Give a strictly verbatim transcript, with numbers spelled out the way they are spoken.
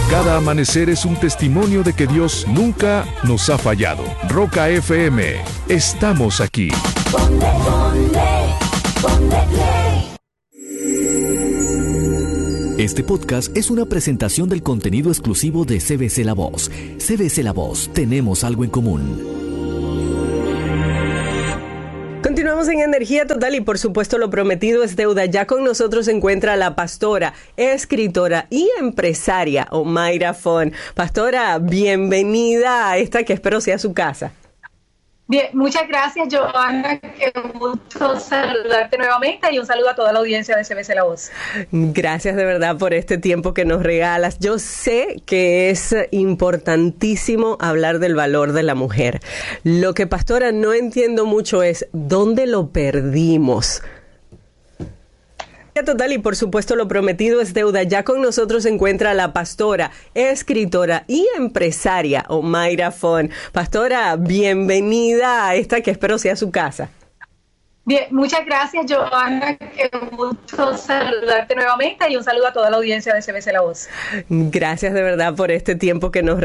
Cada amanecer es un testimonio de que Dios nunca nos ha fallado. Roca F M, estamos aquí. Ponle, ponle, ponle play. Este podcast es una presentación del contenido exclusivo de C B C La Voz. C B C La Voz, tenemos algo en común. Continuamos en Energía Total y por supuesto lo prometido es deuda. Ya con nosotros se encuentra la pastora, escritora y empresaria Omaira Fon. Pastora, bienvenida a esta que espero sea su casa. Bien, muchas gracias, Johanna, qué gusto saludarte nuevamente y un saludo a toda la audiencia de C B C La Voz. Gracias de verdad por este tiempo que nos regalas. Yo sé que es importantísimo hablar del valor de la mujer. Lo que, pastora, no entiendo mucho es ¿dónde lo perdimos? Total y por supuesto lo prometido es deuda. Ya con nosotros se encuentra la pastora, escritora y empresaria Omaira Fon. Pastora, bienvenida a esta que espero sea su casa. Bien, muchas gracias, Johanna, qué gusto saludarte nuevamente y un saludo a toda la audiencia de C B C La Voz. Gracias de verdad por este tiempo que nos